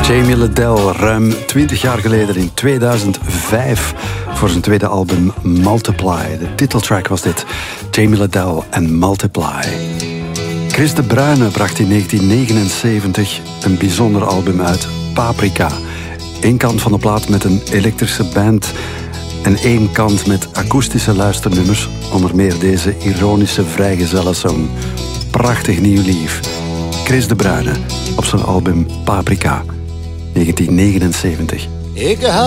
Jamie Liddell, ruim 20 jaar geleden in 2005 voor zijn tweede album Multiply. De titeltrack was dit, Jamie Liddell en Multiply. Chris de Bruyne bracht in 1979 een bijzonder album uit, Paprika. Eén kant van de plaat met een elektrische band en één kant met akoestische luisternummers. Onder meer deze ironische vrijgezellensong. Prachtig nieuw lief. Chris de Bruyne op zijn album Paprika, 1979.